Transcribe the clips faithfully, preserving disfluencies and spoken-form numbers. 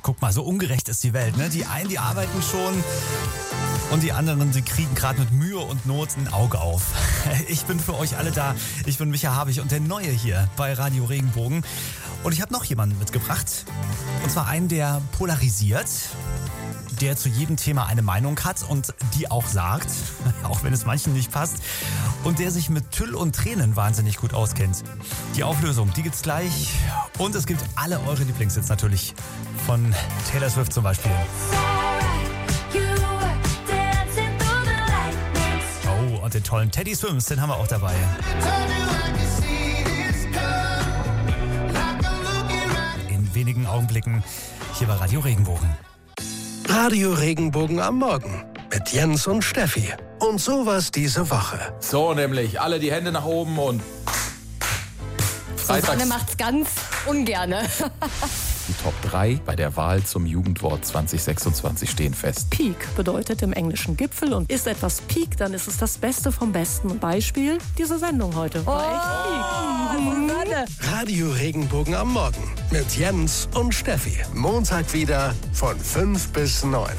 Guck mal, so ungerecht ist die Welt, ne? Die einen, die arbeiten schon und die anderen, die kriegen gerade mit Mühe und Not ein Auge auf. Ich bin für euch alle da. Ich bin Micha Habich und der Neue hier bei Radio Regenbogen. Und ich habe noch jemanden mitgebracht. Und zwar einen, der polarisiert, der zu jedem Thema eine Meinung hat und die auch sagt, auch wenn es manchen nicht passt, und der sich mit Tüll und Tränen wahnsinnig gut auskennt. Die Auflösung, die gibt's gleich. Und es gibt alle eure Lieblingshits natürlich. Von Taylor Swift zum Beispiel. Oh, und den tollen Teddy Swims, den haben wir auch dabei. In wenigen Augenblicken hier bei Radio Regenbogen. Radio Regenbogen am Morgen mit Jens und Steffi. Und sowas diese Woche. So nämlich, alle die Hände nach oben und Susanne macht's ganz ungerne. Die Top drei bei der Wahl zum Jugendwort zwanzig sechsundzwanzig stehen fest. Peak bedeutet im Englischen Gipfel und ist etwas Peak, dann ist es das Beste vom Besten. Beispiel diese Sendung heute. War echt Peak. Mhm. Radio Regenbogen am Morgen mit Jens und Steffi. Montag wieder von fünf bis neun.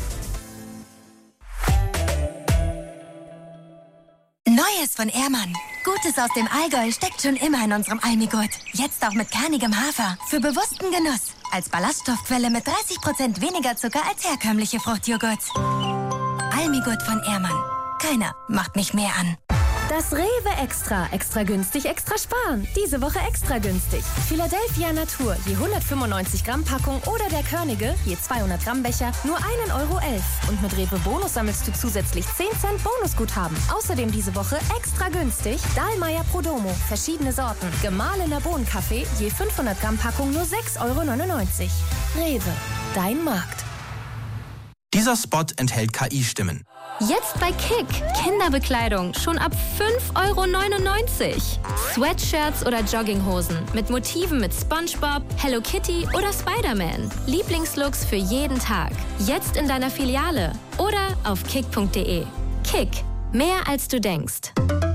Neues von Ehrmann. Gutes aus dem Allgäu steckt schon immer in unserem Almigurt. Jetzt auch mit kernigem Hafer. Für bewussten Genuss. Als Ballaststoffquelle mit dreißig Prozent weniger Zucker als herkömmliche Fruchtjoghurts. Almigurt von Ehrmann. Keiner macht mich mehr an. Das Rewe Extra. Extra günstig, extra sparen. Diese Woche extra günstig. Philadelphia Natur, je hundertfünfundneunzig Gramm Packung oder der Körnige, je zweihundert Gramm Becher, nur ein Euro elf. Und mit Rewe Bonus sammelst du zusätzlich zehn Cent Bonusguthaben. Außerdem diese Woche extra günstig Dahlmeier Prodomo, verschiedene Sorten. Gemahlener Bohnenkaffee, je fünfhundert Gramm Packung nur sechs Euro neunundneunzig. Rewe, dein Markt. Dieser Spot enthält K I-Stimmen. Jetzt bei Kick. Kinderbekleidung schon ab fünf Euro neunundneunzig. Sweatshirts oder Jogginghosen mit Motiven mit SpongeBob, Hello Kitty oder Spider-Man. Lieblingslooks für jeden Tag. Jetzt in deiner Filiale oder auf kick punkt de. Kick. Mehr als du denkst.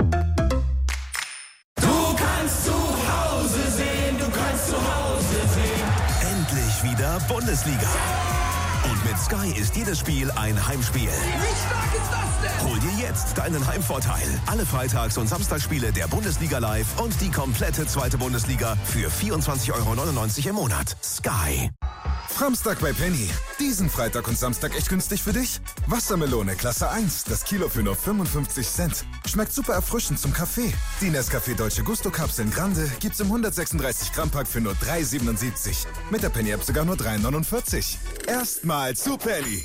Du kannst zu Hause sehen, du kannst zu Hause sehen. Endlich wieder Bundesliga. Und mit Sky ist jedes Spiel ein Heimspiel. Wie stark ist das denn? Hol dir jetzt deinen Heimvorteil. Alle Freitags- und Samstagsspiele der Bundesliga live und die komplette zweite Bundesliga für vierundzwanzig Euro neunundneunzig im Monat. Sky. Samstag bei Penny. Diesen Freitag und Samstag echt günstig für dich? Wassermelone Klasse eins, das Kilo für nur fünfundfünfzig Cent. Schmeckt super erfrischend zum Kaffee. Die Nescafé Dolce Gusto Kapseln Grande gibt's im hundertsechsunddreißig Gramm Pack für nur drei siebenundsiebzig. Mit der Penny App sogar nur drei neunundvierzig. Erstmal zu Penny.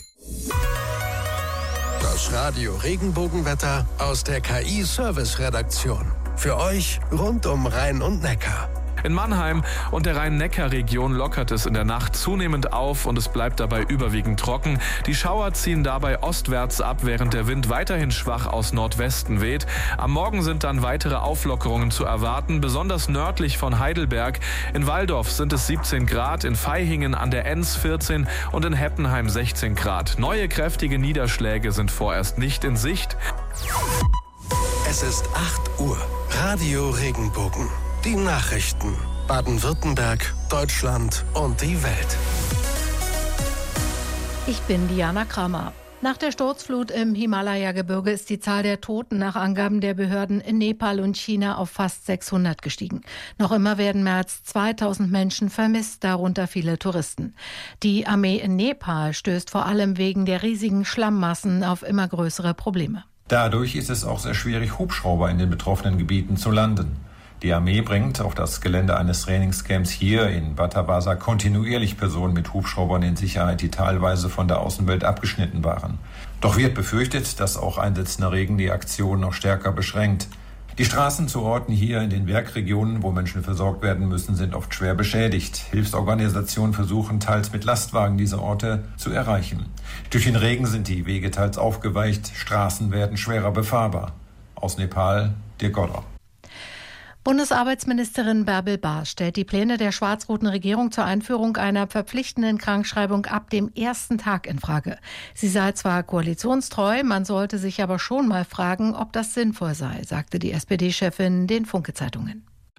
Das Radio Regenbogenwetter aus der K I-Service-Redaktion. Für euch rund um Rhein und Neckar. In Mannheim und der Rhein-Neckar-Region lockert es in der Nacht zunehmend auf und es bleibt dabei überwiegend trocken. Die Schauer ziehen dabei ostwärts ab, während der Wind weiterhin schwach aus Nordwesten weht. Am Morgen sind dann weitere Auflockerungen zu erwarten, besonders nördlich von Heidelberg. In Walldorf sind es siebzehn Grad, in Vaihingen an der Enns vierzehn und in Heppenheim sechzehn Grad. Neue kräftige Niederschläge sind vorerst nicht in Sicht. Es ist acht Uhr. Radio Regenbogen. Die Nachrichten. Baden-Württemberg, Deutschland und die Welt. Ich bin Diana Kramer. Nach der Sturzflut im Himalaya-Gebirge ist die Zahl der Toten nach Angaben der Behörden in Nepal und China auf fast sechshundert gestiegen. Noch immer werden mehr als zweitausend Menschen vermisst, darunter viele Touristen. Die Armee in Nepal stößt vor allem wegen der riesigen Schlammmassen auf immer größere Probleme. Dadurch ist es auch sehr schwierig, Hubschrauber in den betroffenen Gebieten zu landen. Die Armee bringt auf das Gelände eines Trainingscamps hier in Batabasa kontinuierlich Personen mit Hubschraubern in Sicherheit, die teilweise von der Außenwelt abgeschnitten waren. Doch wird befürchtet, dass auch einsetzender Regen die Aktion noch stärker beschränkt. Die Straßen zu Orten hier in den Bergregionen, wo Menschen versorgt werden müssen, sind oft schwer beschädigt. Hilfsorganisationen versuchen teils mit Lastwagen diese Orte zu erreichen. Durch den Regen sind die Wege teils aufgeweicht, Straßen werden schwerer befahrbar. Aus Nepal, Dirk Godder. Bundesarbeitsministerin Bärbel Baas stellt die Pläne der schwarz-roten Regierung zur Einführung einer verpflichtenden Krankschreibung ab dem ersten Tag in Frage. Sie sei zwar koalitionstreu, man sollte sich aber schon mal fragen, ob das sinnvoll sei, sagte die S P D-Chefin den Funke-Zeitungen.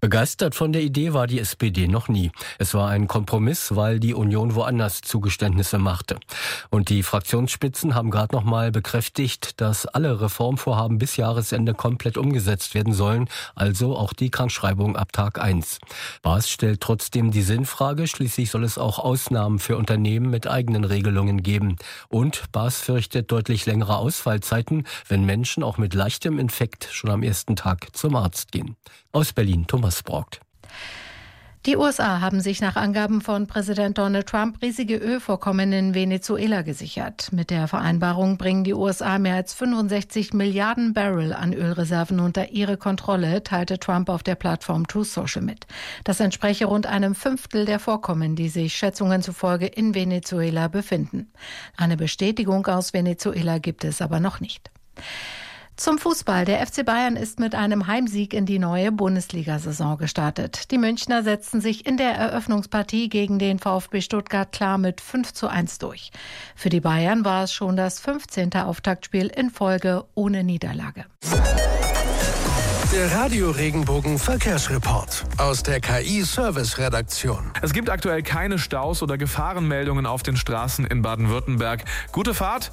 Begeistert von der Idee war die S P D noch nie. Es war ein Kompromiss, weil die Union woanders Zugeständnisse machte. Und die Fraktionsspitzen haben gerade noch mal bekräftigt, dass alle Reformvorhaben bis Jahresende komplett umgesetzt werden sollen, also auch die Krankschreibung ab Tag eins. Baas stellt trotzdem die Sinnfrage, schließlich soll es auch Ausnahmen für Unternehmen mit eigenen Regelungen geben. Und Baas fürchtet deutlich längere Ausfallzeiten, wenn Menschen auch mit leichtem Infekt schon am ersten Tag zum Arzt gehen. Aus Berlin, Thomas Braugt. Die U S A haben sich nach Angaben von Präsident Donald Trump riesige Ölvorkommen in Venezuela gesichert. Mit der Vereinbarung bringen die U S A mehr als fünfundsechzig Milliarden Barrel an Ölreserven unter ihre Kontrolle, teilte Trump auf der Plattform Truth Social mit. Das entspreche rund einem Fünftel der Vorkommen, die sich Schätzungen zufolge in Venezuela befinden. Eine Bestätigung aus Venezuela gibt es aber noch nicht. Zum Fußball. Der F C Bayern ist mit einem Heimsieg in die neue Bundesliga-Saison gestartet. Die Münchner setzten sich in der Eröffnungspartie gegen den VfB Stuttgart klar mit fünf zu eins durch. Für die Bayern war es schon das fünfzehnte Auftaktspiel in Folge ohne Niederlage. Der Radio-Regenbogen-Verkehrsreport aus der K I-Service-Redaktion. Es gibt aktuell keine Staus oder Gefahrenmeldungen auf den Straßen in Baden-Württemberg. Gute Fahrt!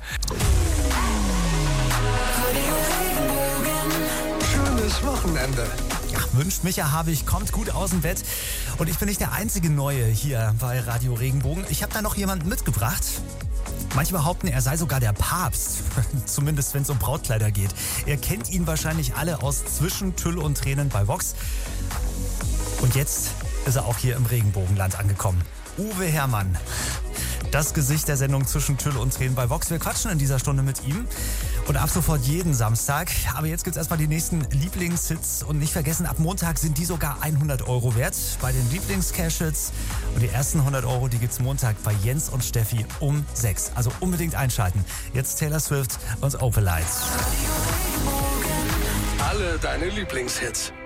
Schönes Wochenende. Ach, wünscht Micha Habich, kommt gut aus dem Bett. Und ich bin nicht der einzige Neue hier bei Radio Regenbogen. Ich habe da noch jemanden mitgebracht. Manche behaupten, er sei sogar der Papst. Zumindest, wenn es um Brautkleider geht. Ihr kennt ihn wahrscheinlich alle aus Zwischen Tüll und Tränen bei Vox. Und jetzt ist er auch hier im Regenbogenland angekommen. Uwe Herrmann. Das Gesicht der Sendung Zwischen Tüll und Tränen bei Vox. Wir quatschen in dieser Stunde mit ihm. Und ab sofort jeden Samstag. Aber jetzt gibt's erstmal die nächsten Lieblingshits. Und nicht vergessen, ab Montag sind die sogar hundert Euro wert bei den Lieblings-Cash-Hits. Und die ersten hundert Euro, die gibt's Montag bei Jens und Steffi um sechs. Also unbedingt einschalten. Jetzt Taylor Swift und Open Lights. Alle deine Lieblingshits.